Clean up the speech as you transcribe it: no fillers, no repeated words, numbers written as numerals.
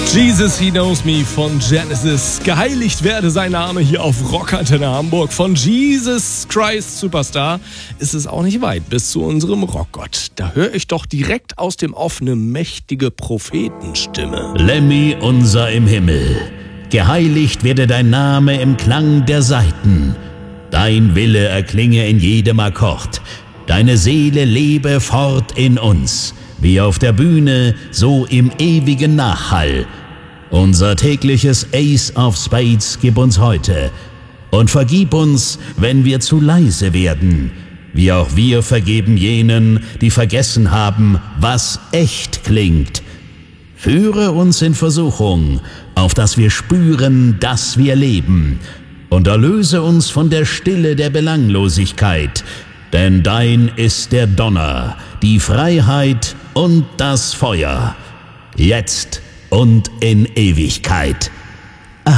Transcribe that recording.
Jesus, He Knows Me von Genesis. Geheiligt werde sein Name hier auf Rockantenne Hamburg. Von Jesus Christ Superstar ist es auch nicht weit bis zu unserem Rockgott. Da höre ich doch direkt aus dem Off eine mächtige Prophetenstimme. Lemmy unser im Himmel, geheiligt werde dein Name im Klang der Saiten. Dein Wille erklinge in jedem Akkord. Deine Seele lebe fort in uns. Wie auf der Bühne, so im ewigen Nachhall. Unser tägliches Ace of Spades gib uns heute und vergib uns, wenn wir zu leise werden, wie auch wir vergeben jenen, die vergessen haben, was echt klingt. Führe uns in Versuchung, auf dass wir spüren, dass wir leben, und erlöse uns von der Stille der Belanglosigkeit, denn dein ist der Donner, die Freiheit und das Feuer, jetzt und in Ewigkeit.